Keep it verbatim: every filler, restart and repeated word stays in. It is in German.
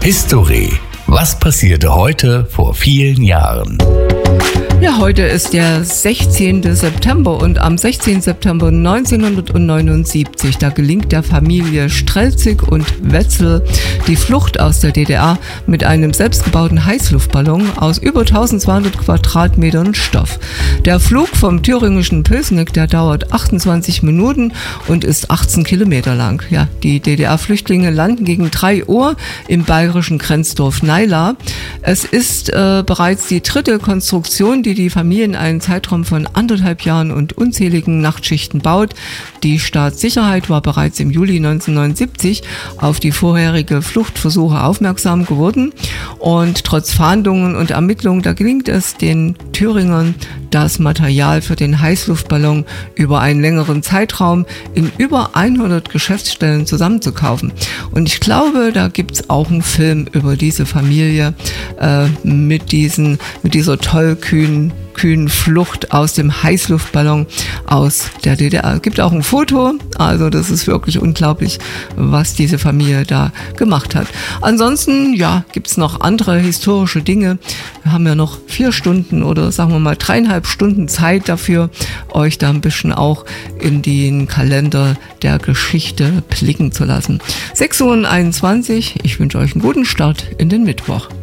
History. Was passierte heute vor vielen Jahren? Ja, heute ist der sechzehnten September und am sechzehnten September neunzehnhundertneunundsiebzig, da gelingt der Familie Strelzig und Wetzel die Flucht aus der D D R mit einem selbstgebauten Heißluftballon aus über eintausendzweihundert Quadratmetern Stoff. Der Flug vom thüringischen Pößneck, der dauert achtundzwanzig Minuten und ist achtzehn Kilometer lang. Ja, die D D R-Flüchtlinge landen gegen drei Uhr im bayerischen Grenzdorf Naila. Es ist äh, bereits die dritte Konstruktion, die die Familie in einem Zeitraum von anderthalb Jahren und unzähligen Nachtschichten baut. Die Staatssicherheit war bereits im Juli neunzehnhundertneunundsiebzig auf die vorherige Fluchtversuche aufmerksam geworden und trotz Fahndungen und Ermittlungen, da gelingt es den Thüringern, das Material für den Heißluftballon über einen längeren Zeitraum in über hundert Geschäftsstellen zusammenzukaufen. Und ich glaube, da gibt's auch einen Film über diese Familie äh, mit diesen, mit dieser tollkühnen kühnen Flucht aus dem Heißluftballon aus der D D R. Es gibt auch ein Foto, also das ist wirklich unglaublich, was diese Familie da gemacht hat. Ansonsten, ja, gibt's noch andere historische Dinge. Wir haben ja noch vier Stunden oder sagen wir mal dreieinhalb Stunden Zeit dafür, euch da ein bisschen auch in den Kalender der Geschichte blicken zu lassen. sechs Uhr einundzwanzig, ich wünsche euch einen guten Start in den Mittwoch.